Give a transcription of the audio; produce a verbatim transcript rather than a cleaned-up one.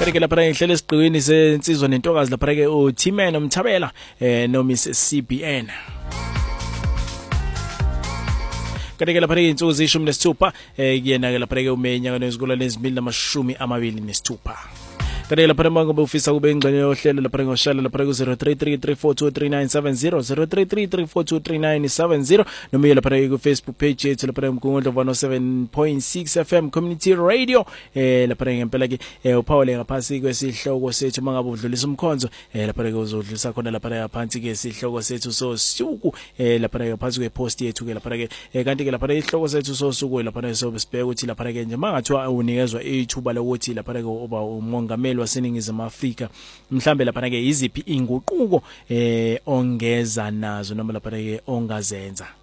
Kanti ke lapha inhlelo esiqhiwini sensizwa nentokazi lapha ke uTimeno Mthabela eh no Miss C B N. Kanti ke lapha insuku zishumi nesithupha eh kuyena ke lapha ke umenya kanezikole ezimili namashumi amabili nesithupha. Kanti lapha mangabe ufisa kube ingxenye yohlelo lapha ngoshala lapha ku zero three three three four two three nine seven zero zero three three three four two three nine seven zero noma lapha ku Facebook page yethu lapha mkhundla one oh seven point six F M Community Radio eh lapha ngempela ke uPaul ngaphansi kwesihloko sethu mangabe udlulisa umkhonzo eh lapha ke uzodlulisa khona lapha ngaphansi ke isihloko sethu sosuku eh lapha ngaphansi kwepost yethu ke lapha ke kanti ke lapha isihloko sethu sosuku lapha sobe sibheka ukuthi lapha ke nje mangathiwa unikezwa ithuba lokuthi lapha ke uba umongameli waseningizimu Afrika mhlambe lapha ke iziphi inguquko eh ongeza nazo noma lapha ke ongazenza.